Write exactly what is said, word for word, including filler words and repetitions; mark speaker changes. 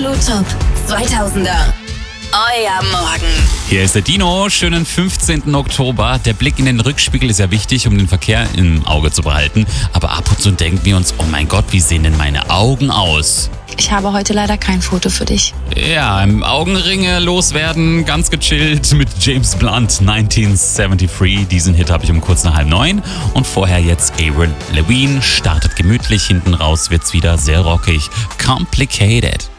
Speaker 1: Top zweitausender. Euer Morgen.
Speaker 2: Hier ist der Dino, schönen fünfzehnten Oktober. Der Blick in den Rückspiegel ist ja wichtig, um den Verkehr im Auge zu behalten. Aber ab und zu denken wir uns, oh mein Gott, wie sehen denn meine Augen aus?
Speaker 3: Ich habe heute leider kein Foto für dich.
Speaker 2: Ja, im Augenringe loswerden, ganz gechillt mit James Blunt, neunzehnhundertdreiundsiebzig. Diesen Hit habe ich um kurz nach halb neun. Und vorher jetzt Avril Lavigne, startet gemütlich, hinten raus wird's wieder sehr rockig. Complicated.